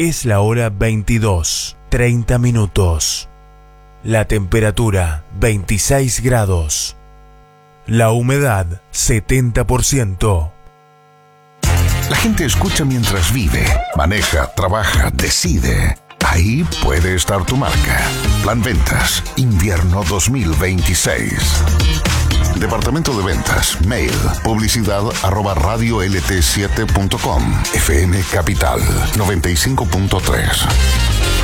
Es la hora 22:30. La temperatura 26 grados. La humedad 70%. La gente escucha mientras vive, maneja, trabaja, decide. Ahí puede estar tu marca. Plan Ventas, invierno 2026. Departamento de Ventas, mail, publicidad@radiolt7.com. FM Capital 95.3.